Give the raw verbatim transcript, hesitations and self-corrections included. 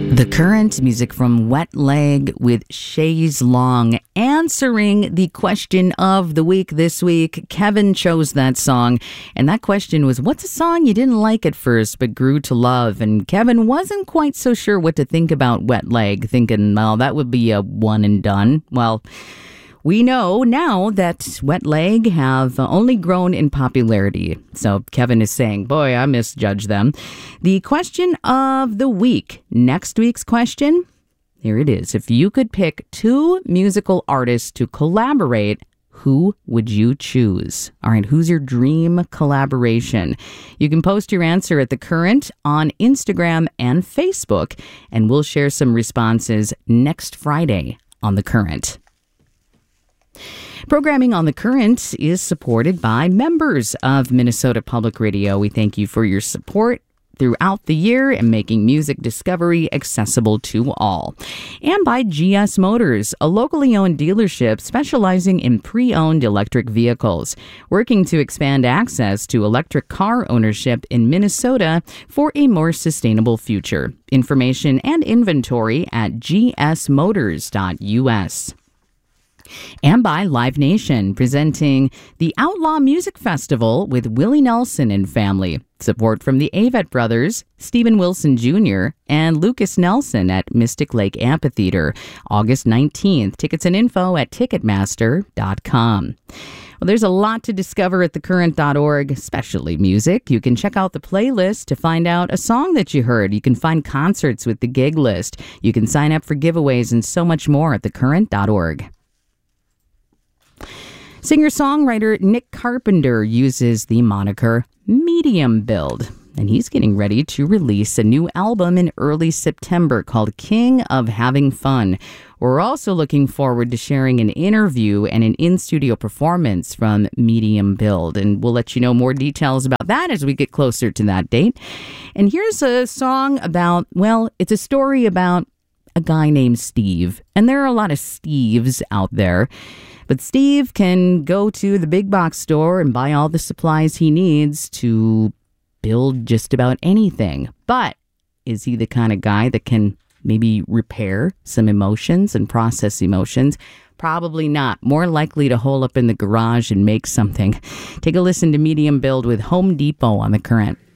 The Current, music from Wet Leg with Chaise Long. Answering the question of the week this week, Kevin chose that song. And that question was, what's a song you didn't like at first but grew to love? And Kevin wasn't quite so sure what to think about Wet Leg, thinking, well, that would be a one and done. Well, we know now that Wet Leg have only grown in popularity. So Kevin is saying, boy, I misjudged them. The question of the week, next week's question, here it is. If you could pick two musical artists to collaborate, who would you choose? All right, who's your dream collaboration? You can post your answer at The Current on Instagram and Facebook, and we'll share some responses next Friday on The Current. Programming on The Current is supported by members of Minnesota Public Radio. We thank you for your support throughout the year and making music discovery accessible to all. And by G S Motors, a locally owned dealership specializing in pre-owned electric vehicles, working to expand access to electric car ownership in Minnesota for a more sustainable future. Information and inventory at g s motors dot u s. And by Live Nation, presenting the Outlaw Music Festival with Willie Nelson and family. Support from the Avett Brothers, Stephen Wilson Junior, and Lucas Nelson at Mystic Lake Amphitheater, August nineteenth. Tickets and info at ticketmaster dot com. Well, there's a lot to discover at the current dot org, especially music. You can check out the playlist to find out a song that you heard. You can find concerts with the gig list. You can sign up for giveaways and so much more at the current dot org. Singer-songwriter Nick Carpenter uses the moniker Medium Build, and he's getting ready to release a new album in early September called King of Having Fun. We're also looking forward to sharing an interview and an in-studio performance from Medium Build, and we'll let you know more details about that as we get closer to that date. And here's a song about, well, it's a story about a guy named Steve, and there are a lot of Steves out there. But Steve can go to the big box store and buy all the supplies he needs to build just about anything. But is he the kind of guy that can maybe repair some emotions and process emotions? Probably not. More likely to hole up in the garage and make something. Take a listen to Medium Build with Home Depot on The Current.